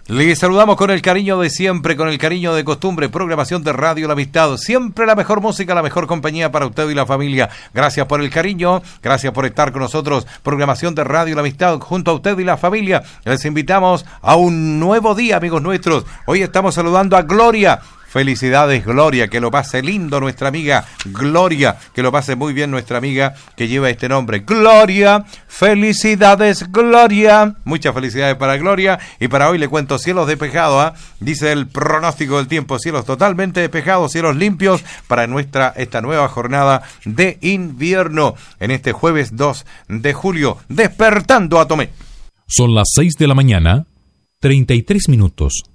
Les saludamos con el cariño de siempre, con el cariño de costumbre, programación de Radio La Amistad, siempre la mejor música, la mejor compañía para usted y la familia. Gracias por el cariño, gracias por estar con nosotros, programación de Radio La Amistad, junto a usted y la familia. Les invitamos a un nuevo día, amigos nuestros. Hoy estamos saludando a Gloria. Felicidades, Gloria, que lo pase lindo nuestra amiga Gloria, que lo pase muy bien nuestra amiga que lleva este nombre, Gloria. Felicidades, Gloria. Muchas felicidades para Gloria. Y para hoy le cuento cielos despejados, dice el pronóstico del tiempo, cielos totalmente despejados, cielos limpios para esta nueva jornada de invierno en este jueves 2 de julio, despertando a Tomé. Son las 6 de la mañana, 33 minutos.